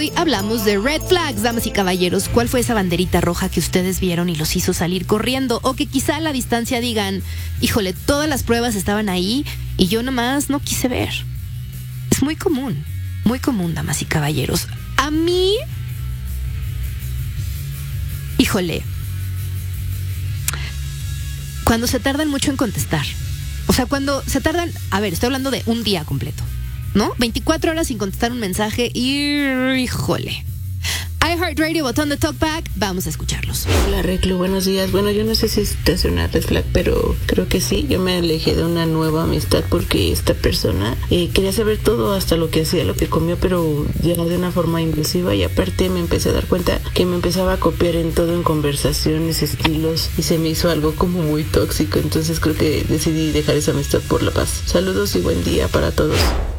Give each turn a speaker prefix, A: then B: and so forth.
A: hoy hablamos de red flags, damas y caballeros. ¿Cuál fue esa banderita roja que ustedes vieron y los hizo salir corriendo? O que quizá a la distancia digan, híjole, todas las pruebas estaban ahí y yo nomás no quise ver. Es muy común, damas y caballeros. A mí, híjole, cuando se tardan mucho en contestar. O sea, cuando se tardan, a ver, estoy hablando de un día completo, ¿no? 24 horas sin contestar un mensaje y, híjole. iHeartRadio, botón de talkback, vamos a escucharlos.
B: Hola Reclu, buenos días. Bueno, yo no sé si te hace una red flag, pero creo que sí. Yo me alejé de una nueva amistad porque esta persona quería saber todo, hasta lo que hacía, lo que comió, pero ya de una forma invasiva, y aparte me empecé a dar cuenta que me empezaba a copiar en todo, en conversaciones, estilos, y se me hizo algo como muy tóxico. Entonces creo que decidí dejar esa amistad por la paz. Saludos y buen día para todos.